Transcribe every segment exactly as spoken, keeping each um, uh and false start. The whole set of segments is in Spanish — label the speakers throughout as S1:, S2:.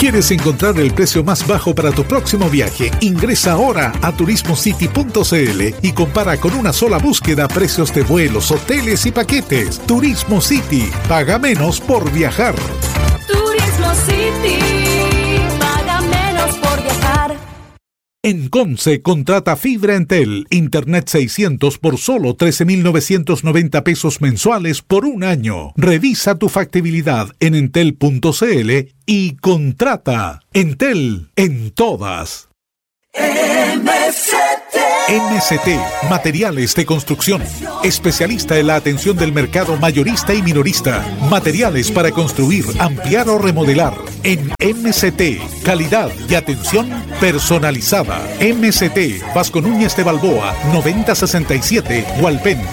S1: ¿Quieres encontrar el precio más bajo para tu próximo viaje? Ingresa ahora a turismo city punto c l y compara con una sola búsqueda precios de vuelos, hoteles y paquetes. Turismo City. Paga menos por viajar.
S2: Turismo City. Paga menos por viajar.
S1: En Conce, contrata fibra Entel, Internet seiscientos por solo trece mil novecientos noventa pesos mensuales por un año. Revisa tu factibilidad en entel punto c l y contrata. Entel, en todas.
S2: M S T.
S1: M S T, Materiales de Construcción. Especialista en la atención del mercado mayorista y minorista. Materiales para construir, ampliar o remodelar. En M S T, calidad y atención personalizada. M S T, Vasco Núñez de Balboa, noventa sesenta y siete, Hualpén.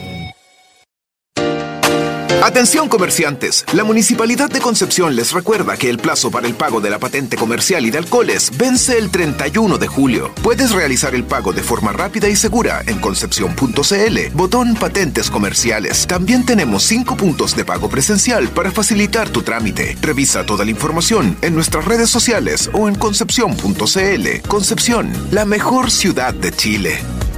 S3: Atención comerciantes, la Municipalidad de Concepción les recuerda que el plazo para el pago de la patente comercial y de alcoholes vence el treinta y uno de julio. Puedes realizar el pago de forma rápida y segura en concepción punto c l, botón patentes comerciales. También tenemos cinco puntos de pago presencial para facilitar tu trámite. Revisa toda la información en nuestras redes sociales o en concepción punto c l. Concepción, la mejor ciudad de Chile.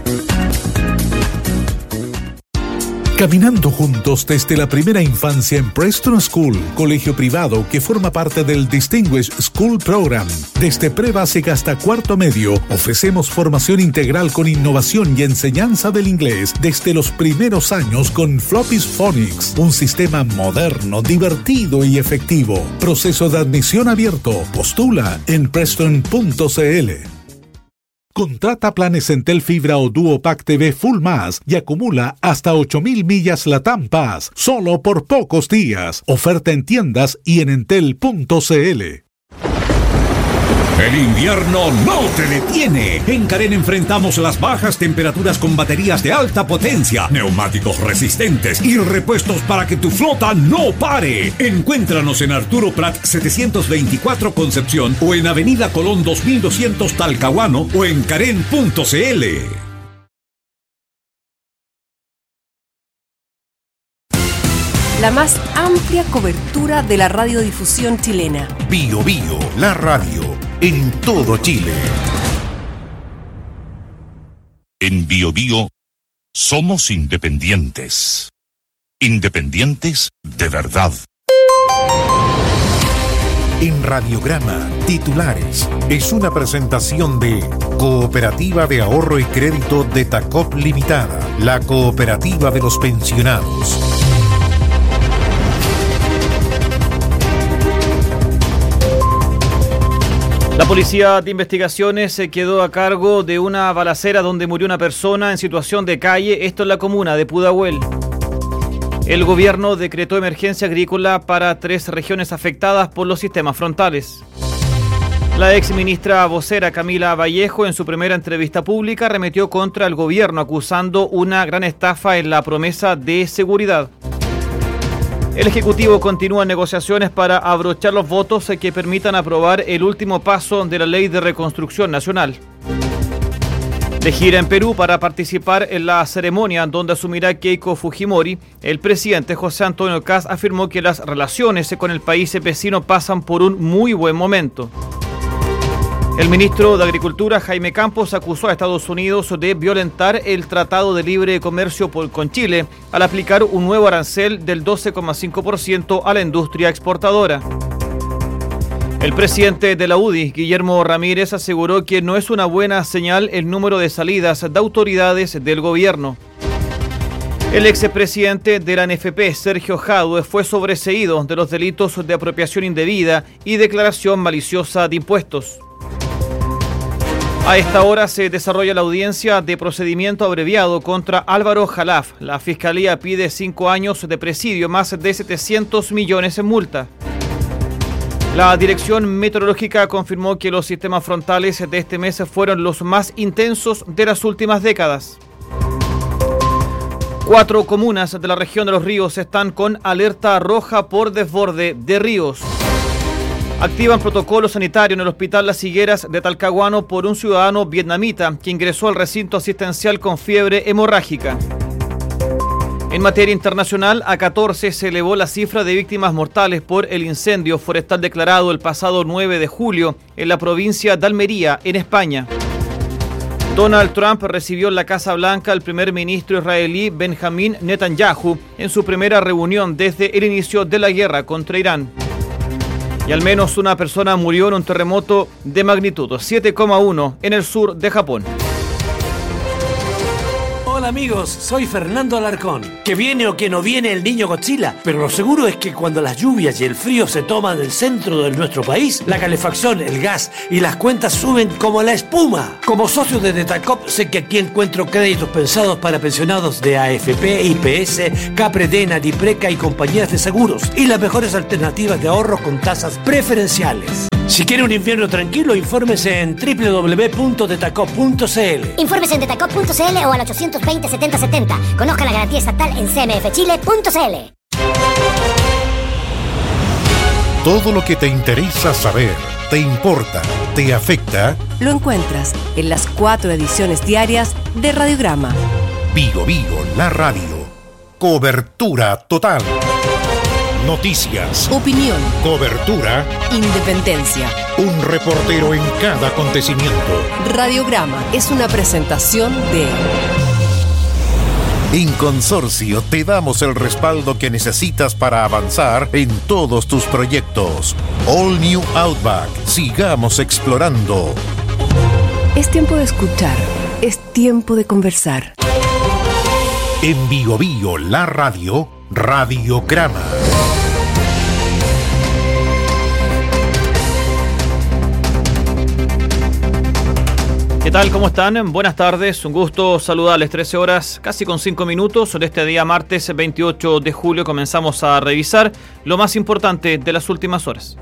S1: Caminando juntos desde la primera infancia en Preston School, colegio privado que forma parte del Distinguished School Program. Desde pre-básica hasta cuarto medio, ofrecemos formación integral con innovación y enseñanza del inglés desde los primeros años con Floppy's Phonics, un sistema moderno, divertido y efectivo. Proceso de admisión abierto. Postula en preston punto c l. Contrata planes Entel Fibra o Duo Pack T V Full Más y acumula hasta ocho mil millas Latam Pass, solo por pocos días. Oferta en tiendas y en entel punto c l.
S4: El invierno no te detiene. En Carén enfrentamos las bajas temperaturas con baterías de alta potencia, neumáticos resistentes y repuestos para que tu flota no pare. Encuéntranos en Arturo Prat setecientos veinticuatro Concepción o en Avenida Colón dos mil doscientos Talcahuano o en carén punto c l.
S5: La más amplia cobertura de la radiodifusión chilena.
S6: Bio Bio, la radio, en todo Chile.
S7: En Bio Bio somos independientes. Independientes de verdad.
S6: En Radiograma, titulares, es una presentación de Cooperativa de Ahorro y Crédito de Tacop Limitada, la cooperativa de los pensionados.
S8: La Policía de Investigaciones se quedó a cargo de una balacera donde murió una persona en situación de calle, esto en la comuna de Pudahuel. El gobierno decretó emergencia agrícola para tres regiones afectadas por los sistemas frontales. La exministra vocera Camila Vallejo en su primera entrevista pública arremetió contra el gobierno acusando una gran estafa en la promesa de seguridad. El Ejecutivo continúa negociaciones para abrochar los votos que permitan aprobar el último paso de la Ley de Reconstrucción Nacional. De gira en Perú para participar en la ceremonia donde asumirá Keiko Fujimori, el presidente José Antonio Kast afirmó que las relaciones con el país vecino pasan por un muy buen momento. El ministro de Agricultura, Jaime Campos, acusó a Estados Unidos de violentar el Tratado de Libre Comercio con Chile al aplicar un nuevo arancel del doce coma cinco por ciento a la industria exportadora. El presidente de la U D I, Guillermo Ramírez, aseguró que no es una buena señal el número de salidas de autoridades del gobierno. El expresidente de la N F P, Sergio Jadue, fue sobreseído de los delitos de apropiación indebida y declaración maliciosa de impuestos. A esta hora se desarrolla la audiencia de procedimiento abreviado contra Álvaro Jalaf. La Fiscalía pide cinco años de presidio, más de setecientos millones en multa. La Dirección Meteorológica confirmó que los sistemas frontales de este mes fueron los más intensos de las últimas décadas. Cuatro comunas de la región de Los Ríos están con alerta roja por desborde de ríos. Activan protocolo sanitario en el Hospital Las Higueras de Talcahuano por un ciudadano vietnamita que ingresó al recinto asistencial con fiebre hemorrágica. En materia internacional, a catorce se elevó la cifra de víctimas mortales por el incendio forestal declarado el pasado nueve de julio en la provincia de Almería, en España. Donald Trump recibió en la Casa Blanca al primer ministro israelí Benjamin Netanyahu en su primera reunión desde el inicio de la guerra contra Irán. Y al menos una persona murió en un terremoto de magnitud siete coma uno en el sur de Japón.
S9: Hola amigos, soy Fernando Alarcón. Que viene o que no viene el niño Godzilla, pero lo seguro es que cuando las lluvias y el frío se toman el centro de nuestro país, la calefacción, el gas y las cuentas suben como la espuma. Como socio de Detacop sé que aquí encuentro créditos pensados para pensionados de A F P, I P S, Capredena, Dipreca y compañías de seguros y las mejores alternativas de ahorro con tasas preferenciales. Si quiere un invierno tranquilo, infórmese en doble u doble u doble u punto detacop punto c l.
S10: Infórmese en detacop punto c l o al ochocientos veinte setenta setenta. Conozca la garantía estatal en c m f chile punto c l.
S6: Todo lo que te interesa saber, te importa, te afecta,
S5: lo encuentras en las cuatro ediciones diarias de Radiograma.
S6: Bio Bio, la radio. Cobertura total. Noticias,
S5: opinión,
S6: cobertura,
S5: independencia.
S6: Un reportero en cada acontecimiento.
S5: Radiograma es una presentación de...
S6: En Consorcio te damos el respaldo que necesitas para avanzar en todos tus proyectos. All New Outback. Sigamos explorando.
S5: Es tiempo de escuchar. Es tiempo de conversar.
S6: En Bio Bio, la radio, Radiograma.
S8: ¿Qué tal? ¿Cómo están? Buenas tardes, un gusto saludarles. trece horas, casi con cinco minutos. En este día martes veintiocho de julio comenzamos a revisar lo más importante de las últimas horas.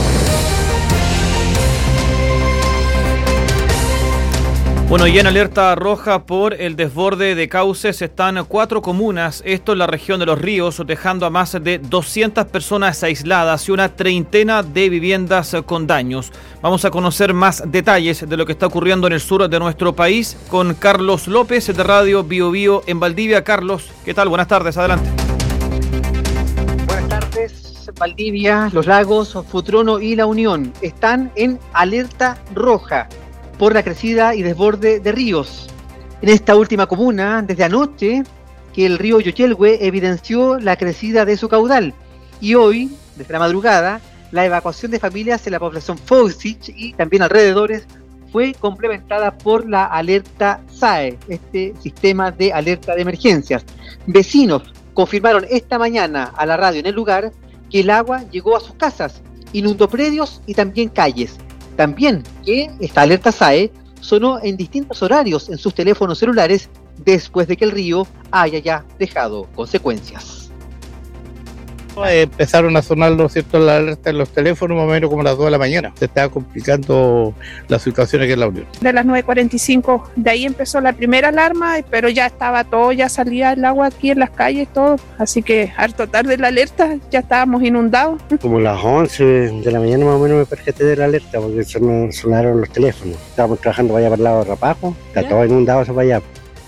S8: Bueno, y en alerta roja por el desborde de cauces están cuatro comunas, esto en la región de Los Ríos, dejando a más de doscientas personas aisladas y una treintena de viviendas con daños. Vamos a conocer más detalles de lo que está ocurriendo en el sur de nuestro país con Carlos López de Radio Bio Bio en Valdivia. Carlos, ¿qué tal? Buenas tardes, adelante.
S11: Buenas tardes, Valdivia, Los Lagos, Futrono y La Unión están en alerta roja por la crecida y desborde de ríos. En esta última comuna, desde anoche, que el río Yoyelhue evidenció la crecida de su caudal. Y hoy, desde la madrugada, la evacuación de familias en la población Faucich y también alrededores fue complementada por la alerta S A E, este sistema de alerta de emergencias. Vecinos confirmaron esta mañana a la radio en el lugar que el agua llegó a sus casas, inundó predios y también calles. También que esta alerta S A E sonó en distintos horarios en sus teléfonos celulares después de que el río haya ya dejado consecuencias.
S12: Empezaron a sonar, ¿no es cierto?, la alerta en los teléfonos más o menos como a las dos de la mañana. Se estaba complicando la situación aquí en La Unión.
S13: De las nueve cuarenta y cinco, de ahí empezó la primera alarma, pero ya estaba todo, ya salía el agua aquí en las calles, todo. Así que harto tarde la alerta, ya estábamos inundados.
S14: Como las once de la mañana más o menos me percaté de la alerta porque se me sonaron los teléfonos. Estábamos trabajando para allá para el lado de Rapajo, está ¿Ya? todo inundado eso para allá.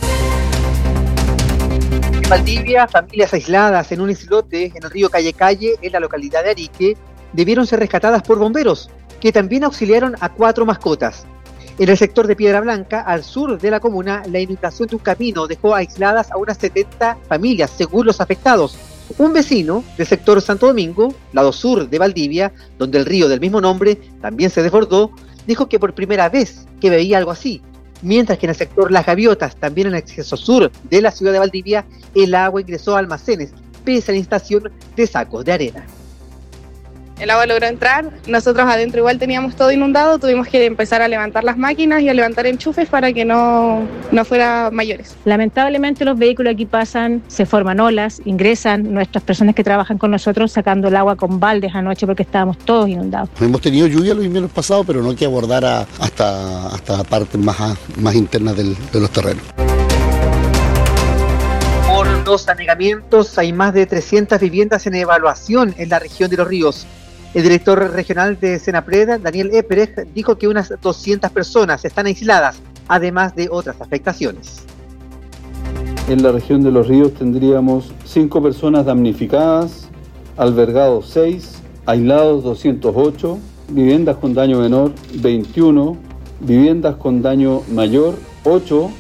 S11: Valdivia, familias aisladas en un islote en el río Calle Calle, en la localidad de Arique, debieron ser rescatadas por bomberos, que también auxiliaron a cuatro mascotas. En el sector de Piedra Blanca, al sur de la comuna, la inundación de un camino dejó aisladas a unas setenta familias, según los afectados. Un vecino del sector Santo Domingo, lado sur de Valdivia, donde el río del mismo nombre también se desbordó, dijo que por primera vez que veía algo así. Mientras que en el sector Las Gaviotas, también en el acceso sur de la ciudad de Valdivia, el agua ingresó a almacenes, pese a la instalación de sacos de arena.
S15: El agua logró entrar, nosotros adentro igual teníamos todo inundado, tuvimos que empezar a levantar las máquinas y a levantar enchufes para que no, no fuera mayores.
S16: Lamentablemente los vehículos aquí pasan, se forman olas, ingresan nuestras personas que trabajan con nosotros sacando el agua con baldes anoche porque estábamos todos inundados.
S17: Hemos tenido lluvia los inviernos pasados, pero no hay que abordar a, hasta, hasta partes más, más internas del, de los terrenos.
S11: Por los anegamientos hay más de trescientas viviendas en evaluación en la región de Los Ríos. El director regional de Senapred, Daniel Epereg, dijo que unas doscientas personas están aisladas, además de otras afectaciones.
S18: en la región de Los Ríos tendríamos cinco personas damnificadas, albergados seis, aislados doscientos ocho, viviendas con daño menor veintiuno, viviendas con daño mayor ocho.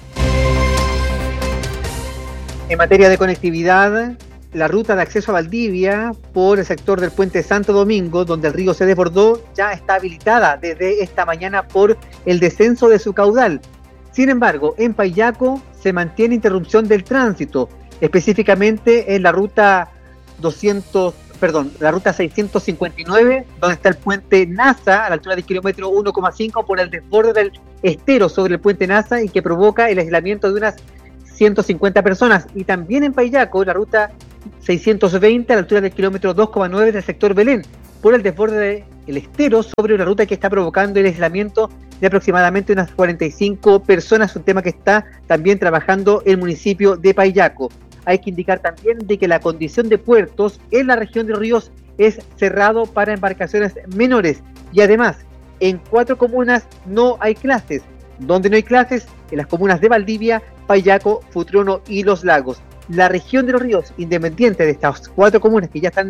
S11: En materia de conectividad, la ruta de acceso a Valdivia por el sector del puente Santo Domingo, donde el río se desbordó, ya está habilitada desde esta mañana por el descenso de su caudal. Sin embargo, en Paillaco se mantiene interrupción del tránsito, específicamente en la ruta doscientos, perdón, la ruta seiscientos cincuenta y nueve, donde está el puente Nasa, a la altura del kilómetro uno coma cinco, por el desborde del estero sobre el puente Nasa y que provoca el aislamiento de unas ciento cincuenta personas. Y también en Paillaco, la ruta seiscientos veinte, a la altura del kilómetro dos coma nueve del sector Belén, por el desborde del estero sobre una ruta que está provocando el aislamiento de aproximadamente unas cuarenta y cinco personas, un tema que está también trabajando el municipio de Paillaco. Hay que indicar también de que la condición de puertos en la región de Ríos es cerrado para embarcaciones menores y además en cuatro comunas no hay clases. Donde no hay clases, en las comunas de Valdivia, Paillaco, Futrono y Los Lagos. La región de Los Ríos, independiente de estas cuatro comunas que ya están